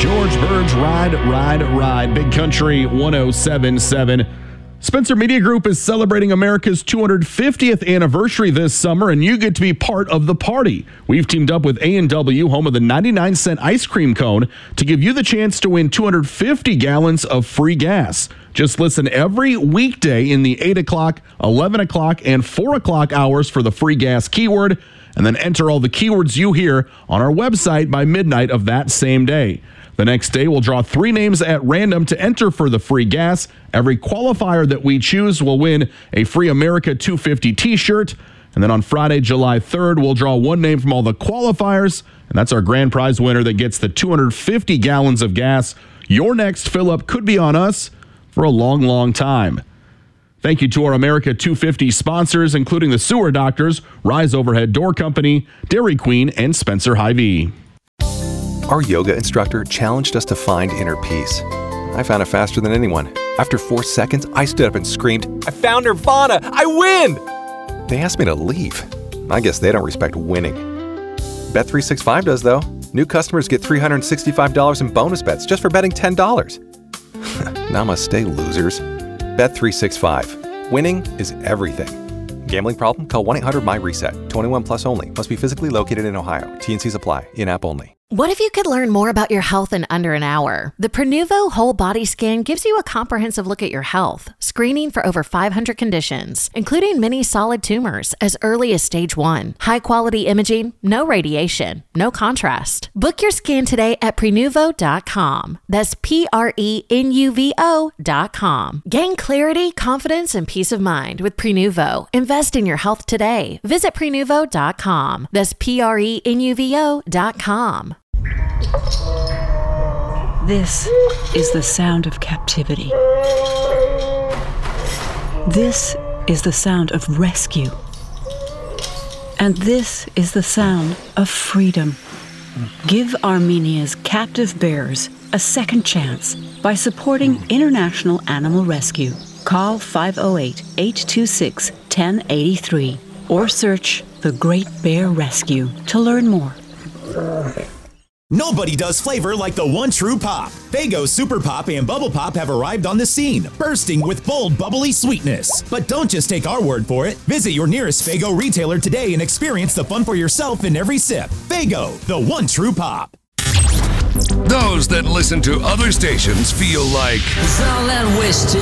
George Bird's Ride, Ride, Ride. Big Country 107.7. Spencer Media Group is celebrating America's 250th anniversary this summer, and you get to be part of the party. We've teamed up with A&W, home of the 99-cent ice cream cone, to give you the chance to win 250 gallons of free gas. Just listen every weekday in the 8 o'clock, 11 o'clock, and 4 o'clock hours for the free gas keyword, and then enter all the keywords you hear on our website by midnight of that same day. The next day, we'll draw 3 names at random to enter for the free gas. Every qualifier that we choose will win a free America 250 t-shirt. And then on Friday, July 3rd, we'll draw 1 name from all the qualifiers, and that's our grand prize winner that gets the 250 gallons of gas. Your next fill-up could be on us for a long, long time. Thank you to our America 250 sponsors, including the Sewer Doctors, Rise Overhead Door Company, Dairy Queen, and Spencer Hy-Vee. Our yoga instructor challenged us to find inner peace. I found it faster than anyone. After 4 seconds, I stood up and screamed, "I found Nirvana! I win!" They asked me to leave. I guess they don't respect winning. Bet365 does, though. New customers get $365 in bonus bets just for betting $10. Namaste, losers. Bet365. Winning is everything. Gambling problem? Call 1-800-MY-RESET. 21 plus only. Must be physically located in Ohio. T&Cs apply. In-app only. What if you could learn more about your health in under an hour? The Prenuvo Whole Body Scan gives you a comprehensive look at your health, screening for over 500 conditions, including many solid tumors as early as stage 1. High-quality imaging, no radiation, no contrast. Book your scan today at Prenuvo.com. That's Prenuvo.com. Gain clarity, confidence, and peace of mind with Prenuvo. Invest in your health today. Visit Prenuvo.com. That's Prenuvo.com. This is the sound of captivity. This is the sound of rescue. And this is the sound of freedom. Give Armenia's captive bears a second chance by supporting International Animal Rescue. Call 508-826-1083 or search The Great Bear Rescue to learn more. Nobody does flavor like the one true pop. Faygo Super Pop and Bubble Pop have arrived on the scene, bursting with bold, bubbly sweetness. But don't just take our word for it. Visit your nearest Faygo retailer today and experience the fun for yourself in every sip. Faygo, the one true pop. Those that listen to other stations feel like it's all that wasted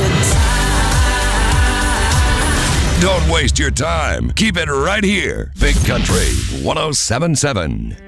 time. Don't waste your time. Keep it right here. Big Country 107.7.